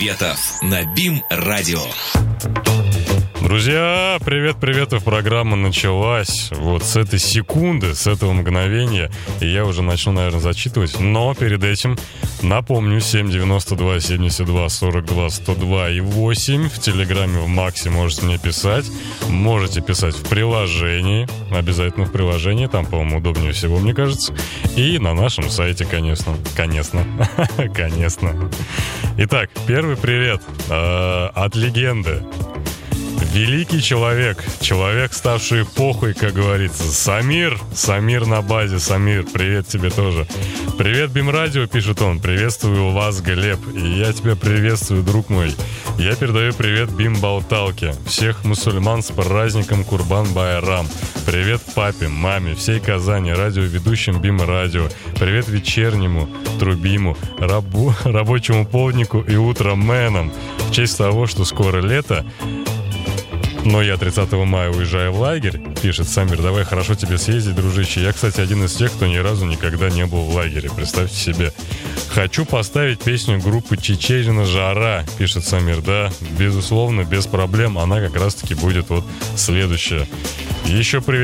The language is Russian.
Петов на БИМ-радио. Друзья, привет-привет, и программа началась. Вот с этой секунды, с этого мгновения, и я уже начну, наверное, зачитывать. Но перед этим напомню, 792 72 42 102 и 8. В Телеграме в Максе можете мне писать. Можете писать в приложении. Обязательно в приложении. Там, по-моему, удобнее всего, мне кажется. И на нашем сайте, конечно. Конечно. Итак, первый привет от легенды. Великий человек, ставший эпохой, как говорится. Самир на базе. Самир, привет тебе тоже. Привет, БИМ-радио, пишет он. Приветствую вас, Глеб. И я тебя приветствую, друг мой. Я передаю привет БИМ-болталке. Всех мусульман с праздником Курбан-Байрам. Привет папе, маме, всей Казани, радиоведущим БИМ-радио. Привет вечернему Трубиму, рабочему полднику и утроменам. В честь того, что скоро лето, но я 30 мая уезжаю в лагерь, пишет Самир. Давай хорошо тебе съездить, дружище. Я, кстати, один из тех, кто ни разу никогда не был в лагере. Представьте себе. Хочу поставить песню группы Чечерина «Жара», пишет Самир. Да, безусловно, без проблем. Она как раз-таки будет вот следующая. Еще привет